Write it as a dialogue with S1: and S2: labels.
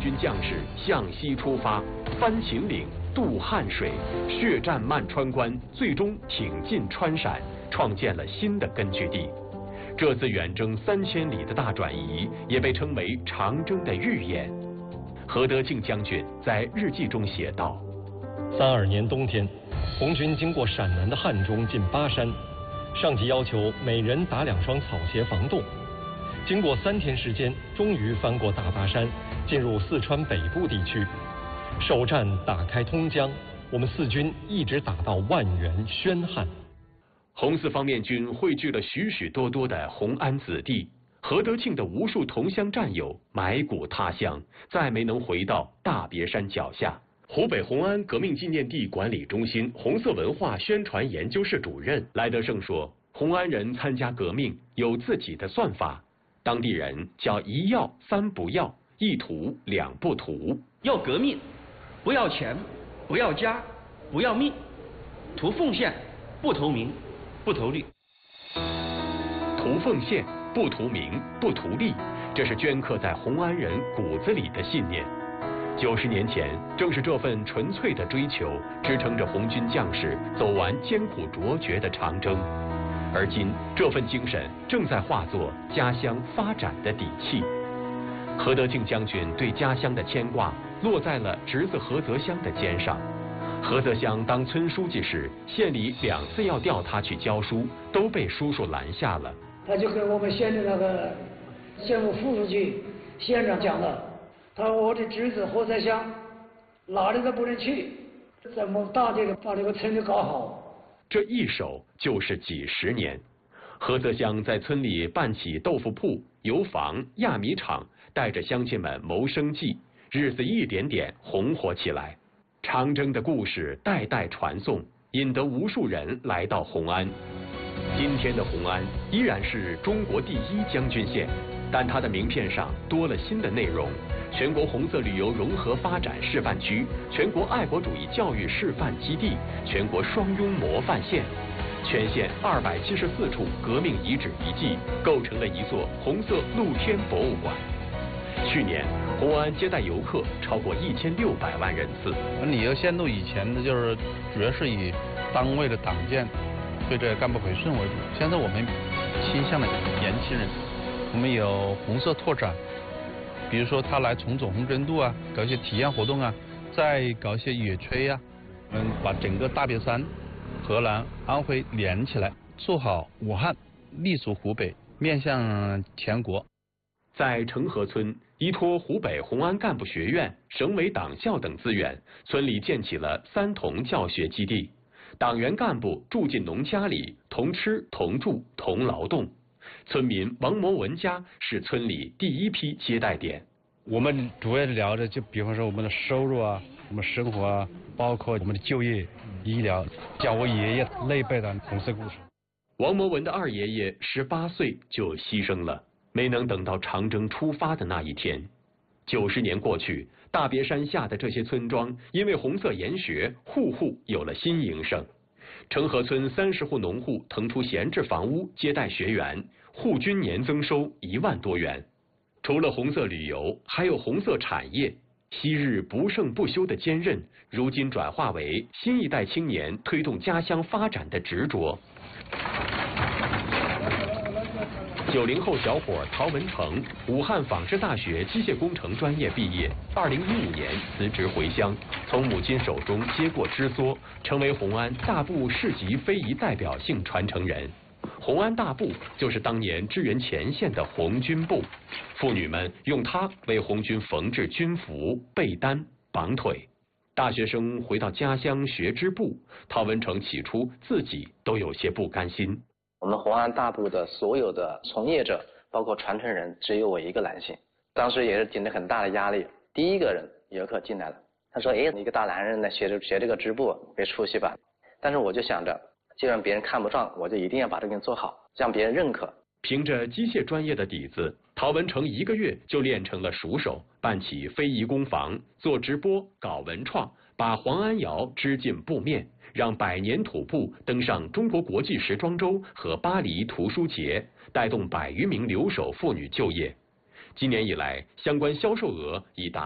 S1: 军将士向西出发，翻秦岭，渡汉水，血战漫川关，最终挺进川陕，创建了新的根据地。这次远征3000里的大转移，也被称为长征的预演。何德敬将军在日记中写道
S2: ：32年冬天，红军经过陕南的汉中进巴山，上级要求每人打2双草鞋防冻。经过3天时间，终于翻过大巴山，进入四川北部地区。首战打开通江，我们四军一直打到万源、宣汉。
S1: 红四方面军汇聚了许许多多的红安子弟，何德庆的无数同乡战友埋骨他乡，再没能回到大别山脚下。湖北红安革命纪念地管理中心红色文化宣传研究室主任来德胜说，红安人参加革命有自己的算法，当地人叫1要3不要，1图2不图。
S3: 要革命，不要钱，不要家，不要命，图奉献，不图名，不图利。
S1: 图奉献，不图名，不图利，这是镌刻在红安人骨子里的信念。90年前，正是这份纯粹的追求，支撑着红军将士走完艰苦卓绝的长征。而今，这份精神正在化作家乡发展的底气。何德敬将军对家乡的牵挂，落在了侄子何泽湘的肩上。何泽湘当村书记时，县里2次要调他去教书，都被叔叔拦下了。
S4: 他就跟我们县的那个县委副书记、县长讲了，他说我的侄子何泽湘哪里都不能去，咱们大力的把这个村里搞好。
S1: 这一守就是几10年。何泽湘在村里办起豆腐铺、油坊、压米厂，带着乡亲们谋生计，日子一点点红火起来。长征的故事代代传颂，引得无数人来到红安。今天的红安依然是中国第1将军县，但它的名片上多了新的内容：全国红色旅游融合发展示范区、全国爱国主义教育示范基地、全国双拥模范县。全县274处革命遗址遗迹，构成了一座红色露天博物馆。去年，红安接待游客超过1600万人次。
S5: 旅游线路以前呢，就是主要是以单位的党建对这个干部培训为主。现在我们倾向了年轻人，我们有红色拓展，比如说他来重走红针渡啊，搞一些体验活动啊，再搞一些野炊啊，把整个大别山、河南、安徽连起来，做好武汉，立足湖北，面向全国。
S1: 在成河村，依托湖北红安干部学院、省委党校等资源，村里建起了3同教学基地。党员干部住进农家里，同吃同住同劳动。村民王某文家是村里第1批接待点。
S6: 我们主要聊的就比方说我们的收入啊，我们生活啊，包括我们的就业、医疗，讲我爷爷那一辈的红色故事。
S1: 王某文的2爷爷18岁就牺牲了，没能等到长征出发的那一天。90年过去，大别山下的这些村庄因为红色研学，户户有了新营生。成河村30户农户腾出闲置房屋接待学员，户均年增收1万多元。除了红色旅游，还有红色产业。昔日不胜不休的坚韧，如今转化为新一代青年推动家乡发展的执着。90后小伙陶文成，武汉纺织大学机械工程专业毕业，2015年辞职回乡，从母亲手中接过支梭，成为红安大部市级非遗代表性传承人。红安大部就是当年支援前线的红军部，妇女们用它为红军缝制军服、被单、绑腿。大学生回到家乡学织布，陶文成起初自己都有些不甘心。
S7: 我们红安大部的所有的从业者，包括传承人，只有我一个男性。当时也是顶着很大的压力。第一个人游客进来了，他说：“哎，你一个大男人来学这个织布，别出息吧。”但是我就想着，既然别人看不上，我就一定要把这个做好，让别人认可。
S1: 凭着机械专业的底子，陶文成1个月就练成了熟手，办起非遗工坊，做直播，搞文创，把黄安窑织进布面，让百年土布登上中国国际时装周和巴黎图书节，带动100余名留守妇女就业。今年以来，相关销售额已达